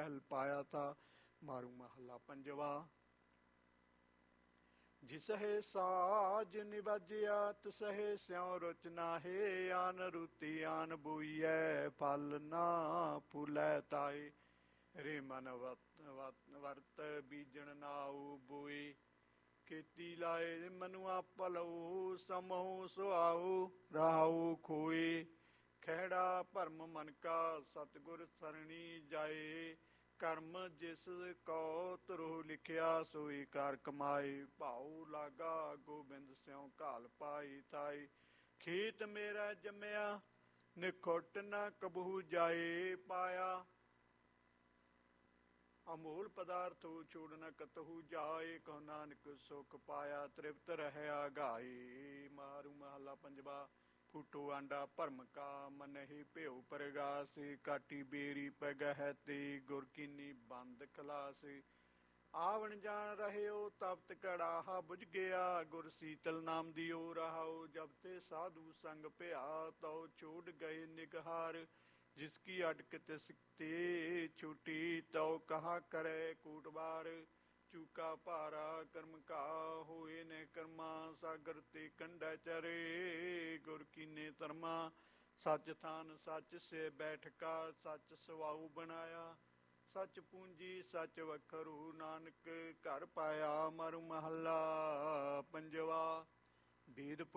महल पाया था। मारू महला पंजवा। जिसहे साज निवजिया तिसहे स्यों रुच नाहे, आन रुति आन बोईऐ फल ना फूलै ताए। रे मन वर्त बीजन नाऊ बोए, खेती लाए मनुआ पलऊ समहु सुआऊ राहु खोए। खैड़ा भरम मन का सतगुर सरणी जाए, कर्म जिस कौ तुरु लिखिया सोई कार कमाए। भाऊ लागा गोबिंद स्यों घाल पाई थाई, खेत मेरा जमया निखुट न कबहू जाए पाया। अमोल पदार्थो छोड़ न कतहु जाए, कहो नानक सुख पाया तृप्त रहया गाए। मारू महला पंजवा। फूटो आंडा भरम का मन ही प्यो परगासे, काटी बेरी पगह ते गुर कीनी बंद खलासे। आवन जान रहियो तप्त कड़ाहा बुझ गया, गुर शीतल नाम दियो रहाओ। जब ते साधु संग भया तो छोड़ गए निगहार, जिसकी अटक तिसते छूटी तो कहा करे कूटबार। चूका भारा कर्म का होए ने कर्मा, सागर ते कंडा चरे गुर कीने धर्मा। सच थान सच से बैठका सच सवाऊ बनाया, सच पूंजी सच वखरू नानक घर पाया। मारू महला पंजवा। वेद